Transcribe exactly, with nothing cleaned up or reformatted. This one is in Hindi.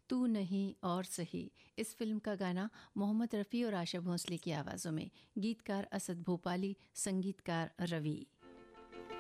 तू नहीं और सही। इस फिल्म का गाना मोहम्मद रफ़ी और आशा भोंसले की आवाज़ों में, गीतकार असद भोपाली, संगीतकार रवि।